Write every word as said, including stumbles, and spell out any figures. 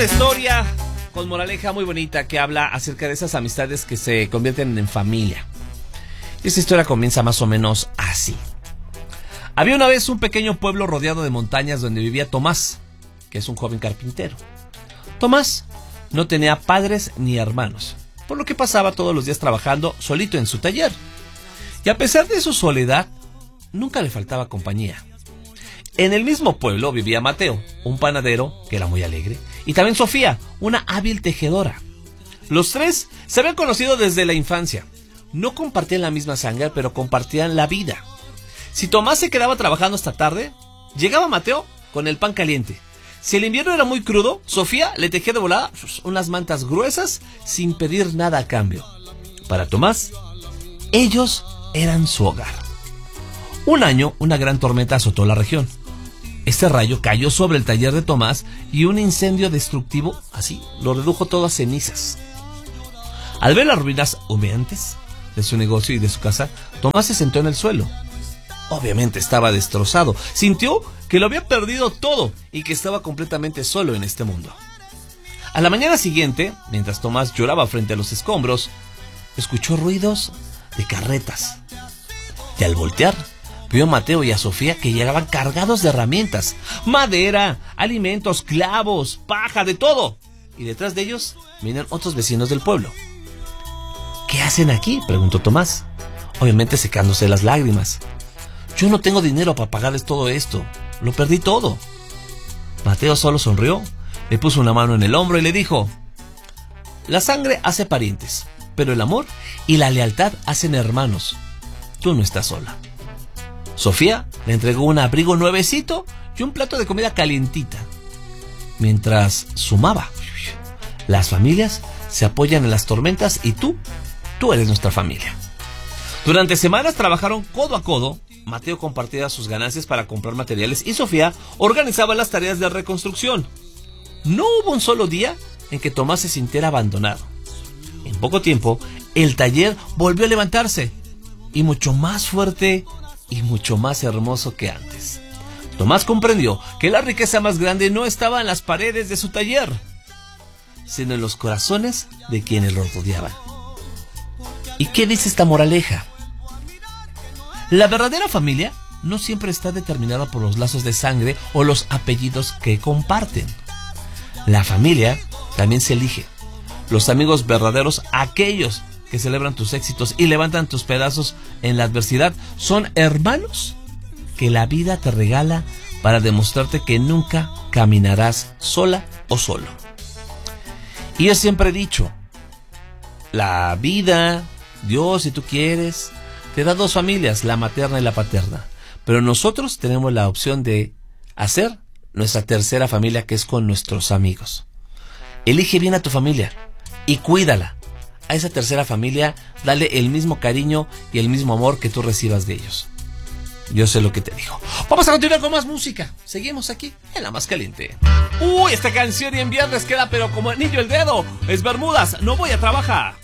una historia con moraleja muy bonita que habla acerca de esas amistades que se convierten en familia. Esta historia comienza más o menos así. Había una vez un pequeño pueblo rodeado de montañas donde vivía Tomás, que es un joven carpintero. Tomás no tenía padres ni hermanos, por lo que pasaba todos los días trabajando solito en su taller. Y a pesar de su soledad, nunca le faltaba compañía. En el mismo pueblo vivía Mateo, un panadero que era muy alegre, y también Sofía, una hábil tejedora. Los tres se habían conocido desde la infancia. No compartían la misma sangre, pero compartían la vida. Si Tomás se quedaba trabajando hasta tarde, llegaba Mateo con el pan caliente. Si el invierno era muy crudo, Sofía le tejía de volada unas mantas gruesas sin pedir nada a cambio. Para Tomás, ellos eran su hogar. Un año, una gran tormenta azotó la región. Este rayo cayó sobre el taller de Tomás y un incendio destructivo, así, lo redujo todo a cenizas. Al ver las ruinas humeantes de su negocio y de su casa, Tomás se sentó en el suelo. Obviamente estaba destrozado. Sintió que lo había perdido todo y que estaba completamente solo en este mundo. A la mañana siguiente, mientras Tomás lloraba frente a los escombros, escuchó ruidos de carretas. Y al voltear, vio a Mateo y a Sofía que llegaban cargados de herramientas, madera, alimentos, clavos, paja, de todo. Y detrás de ellos vienen otros vecinos del pueblo. ¿Qué hacen aquí?, preguntó Tomás, obviamente secándose las lágrimas. Yo no tengo dinero para pagarles todo esto. Lo perdí todo. Mateo solo sonrió, le puso una mano en el hombro y le dijo: la sangre hace parientes, pero el amor y la lealtad hacen hermanos. Tú no estás sola. Sofía le entregó un abrigo nuevecito y un plato de comida calientita. Mientras sumaba, las familias se apoyan en las tormentas y tú, tú eres nuestra familia. Durante semanas trabajaron codo a codo. Mateo compartía sus ganancias para comprar materiales y Sofía organizaba las tareas de reconstrucción. No hubo un solo día en que Tomás se sintiera abandonado. En poco tiempo, el taller volvió a levantarse, y mucho más fuerte y mucho más hermoso que antes. Tomás comprendió que la riqueza más grande no estaba en las paredes de su taller, sino en los corazones de quienes lo rodeaban. ¿Y qué dice esta moraleja? La verdadera familia no siempre está determinada por los lazos de sangre o los apellidos que comparten. La familia también se elige. Los amigos verdaderos, aquellos que celebran tus éxitos y levantan tus pedazos en la adversidad, son hermanos que la vida te regala para demostrarte que nunca caminarás sola o solo. Y yo siempre he dicho, la vida, Dios, si tú quieres, te da dos familias, la materna y la paterna. Pero nosotros tenemos la opción de hacer nuestra tercera familia, que es con nuestros amigos. Elige bien a tu familia y cuídala. A esa tercera familia, dale el mismo cariño y el mismo amor que tú recibas de ellos. Yo sé lo que te digo. Vamos a continuar con más música. Seguimos aquí en La Más Caliente. Uy, esta canción y en viernes queda pero como anillo el dedo. Es Bermudas, no voy a trabajar.